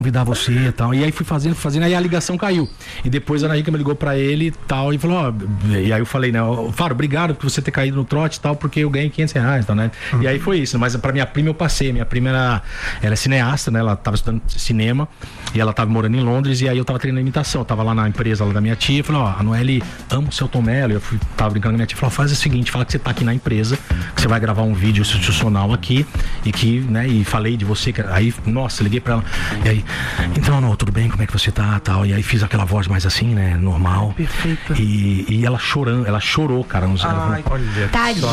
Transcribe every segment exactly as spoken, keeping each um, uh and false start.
convidar você e tal. E aí fui fazendo, fazendo, aí a ligação caiu. E depois a Ana Rica me ligou pra ele e tal, e falou, ó, e aí eu falei, né, Faro, obrigado por você ter caído no trote e tal, porque eu ganhei quinhentos reais, então, né? Uhum. E aí foi isso, mas pra minha prima eu passei, minha prima era, ela é cineasta, né, ela tava estudando cinema, e ela tava morando em Londres, e aí eu tava treinando imitação, eu tava lá na empresa lá da minha tia, e falei, ó, a Noelle ama o Celton Mello, eu fui, tava brincando com a minha tia, falou, faz o seguinte, fala que você tá aqui na empresa, que você vai gravar um vídeo institucional aqui, e que, né, e falei de você, que, aí, nossa, liguei pra ela, e aí, então, não, tudo bem, como é que você tá, tal, e aí fiz aquela voz mais assim, né, normal. Perfeito. E, e ela chorando, ela chorou, cara, nos Ai, olha. Tadinha.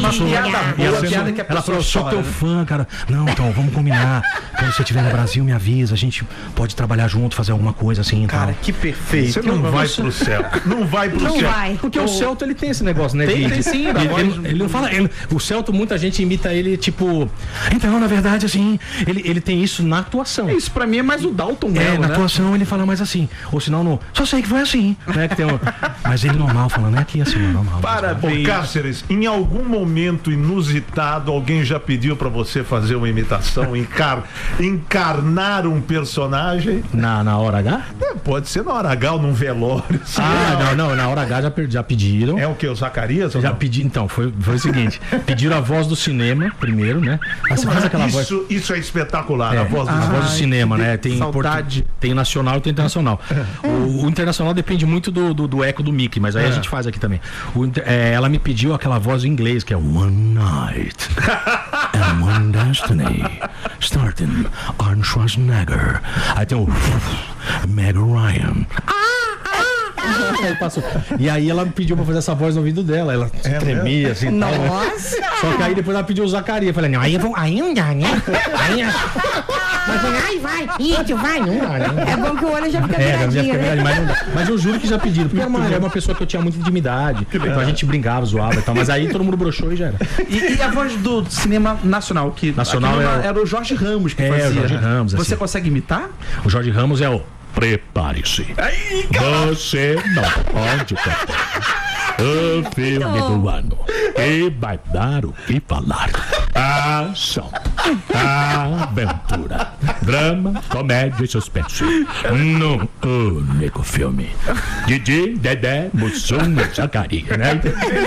Ela falou, sou teu fã, cara. Não, então, vamos combinar. Quando você estiver no Brasil, me avisa, a gente pode trabalhar junto, fazer alguma coisa assim, cara, tal. Que perfeito. Você não vai pro céu. Não vai pro não céu. Vai. Porque o, o Celto, ele tem esse negócio, né? Tem, de, tem sim. Ele, ele, ele não fala... Ele, o Celto, muita gente imita ele, tipo... Então, na verdade, assim, ele, ele tem isso na atuação. Isso pra mim é mais o Dalton Mello, É, na né? atuação ele fala mais assim. Ou senão, no, só sei que foi assim. Né? Que tem um, mas ele normal falando, é aqui assim, normal. Parabéns. Ô, Cáceres, em algum momento inusitado, alguém já pediu pra você fazer uma imitação, encar, encarnar um personagem? Na, na hora H? É, pode ser na hora H ou num velório. Assim, ah, não, não, na hora H já, já pediram. É o que? O Zacarias? Já pedi, então, foi, foi o seguinte: pediram a voz do cinema primeiro, né? Mas você faz aquela isso, voz. Isso é espetacular, é, a voz do, a voz do cinema, Ai, né? Tem, saudade. Portu... tem nacional e tem internacional. É. O, o internacional depende muito do, do, do eco do Mickey, mas aí é. a gente faz aqui também. O, é, ela me pediu aquela voz em inglês, que é One Night and One Destiny, starting Arnold Schwarzenegger. Aí tem o Meg Ryan. Aí passou. E aí ela me pediu pra fazer essa voz no ouvido dela. Ela é, tremia assim. Nossa! Tal, né? Só que aí depois ela pediu o Zacarias. Eu falei, não, aí eu vou. Aí não dá, né? Aí, mas falei, ai, vai, isso, vai, não dá, né? É bom que o olho já fica é, já fica né? mas, não dá. Mas eu juro que já pediram. Porque era uma, era uma pessoa que eu tinha muita intimidade. Então a gente brincava, zoava e tal. Mas aí todo mundo broxou e já era. E, e a voz do cinema nacional? Que nacional era, é o... era o Jorge Ramos que é, fazia. O Jorge Ramos. Você assim. consegue imitar? O Jorge Ramos é o prepare-se. Você não pode cantar o filme do ano e vai dar o que falar. Ação, aventura, drama, comédia e suspense num único filme. Didi, Dedé, Mussum e Zacarias, né?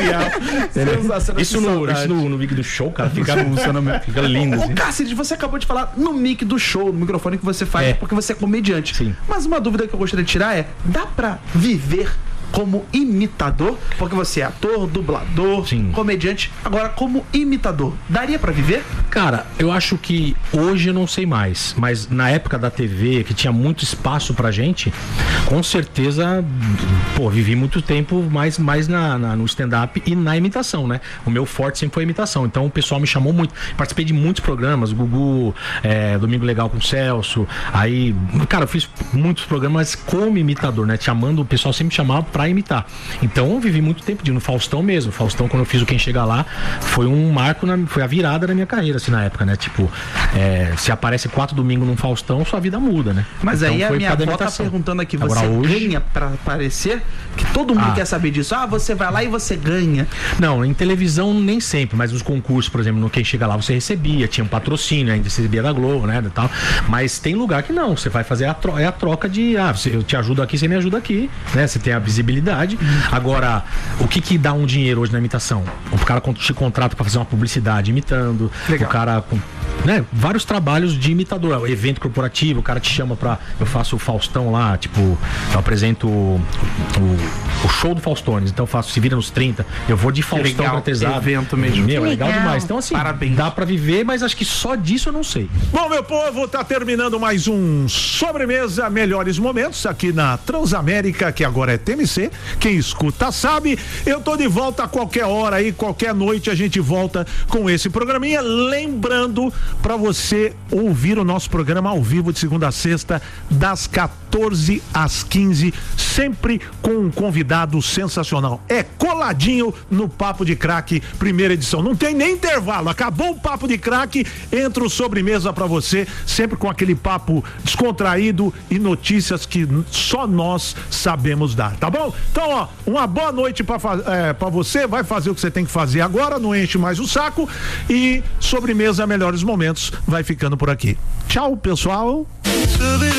Isso no, isso no, no mic do show, cara, fica, fica lindo. Ô, assim. Cáceres, você acabou de falar no mic do show, no microfone que você faz, é. porque você é comediante. Sim. Mas uma dúvida que eu gostaria de tirar é, dá pra viver como imitador? Porque você é ator, dublador, Sim. comediante. Agora, como imitador, daria pra viver? Cara, eu acho que hoje eu não sei mais, mas na época da T V, que tinha muito espaço pra gente, com certeza, pô, vivi muito tempo mais, mais na, na, no stand-up e na imitação, né? O meu forte sempre foi a imitação, então o pessoal me chamou muito, participei de muitos programas, Gugu, é, Domingo Legal com o Celso, aí, cara, eu fiz muitos programas como imitador, né? Chamando, o pessoal sempre me chamava pra imitar. Então eu vivi muito tempo de no Faustão mesmo. Faustão, quando eu fiz o Quem Chega Lá, foi um marco, na, foi a virada da minha carreira, assim, na época, né? Tipo, é, se aparece quatro domingos num Faustão, sua vida muda, né? Mas então, aí a minha avó tá imitação. perguntando aqui, Agora, você hoje... ganha pra aparecer? Que todo mundo ah. quer saber disso. Ah, você vai lá e você ganha. Não, em televisão nem sempre, mas nos concursos, por exemplo, no Quem Chega Lá você recebia, tinha um patrocínio, ainda você recebia da Globo, né, e tal. Mas tem lugar que não, você vai fazer a troca, é a troca de, ah, eu te ajudo aqui, você me ajuda aqui, né? Você tem a visibilidade. Agora, o que que dá um dinheiro hoje na imitação? O cara te contrata pra fazer uma publicidade imitando. Legal. O cara, né, vários trabalhos de imitador, evento corporativo, o cara te chama pra, eu faço o Faustão lá, tipo, eu apresento o, o, o show do Faustones, então eu faço Se Vira nos trinta, eu vou de Faustão caracterizado. Evento mesmo. Meu, legal. legal demais. Então assim, parabéns. Dá pra viver, mas acho que só disso eu não sei. Bom, meu povo, tá terminando mais um Sobremesa Melhores Momentos aqui na Transamérica, que agora é T M C. Quem escuta sabe, eu tô de volta a qualquer hora aí, qualquer noite a gente volta com esse programinha. Lembrando pra você ouvir o nosso programa ao vivo de segunda a sexta, das quatorze às quinze, sempre com um convidado sensacional. É coladinho no Papo de Craque, primeira edição. Não tem nem intervalo, acabou o Papo de Craque, entra o Sobremesa pra você, sempre com aquele papo descontraído e notícias que só nós sabemos dar, tá bom? Então, ó, uma boa noite pra, é, pra você, vai fazer o que você tem que fazer agora, não enche mais o saco, e Sobremesa Melhores Momentos Momentos vai ficando por aqui. Tchau, pessoal.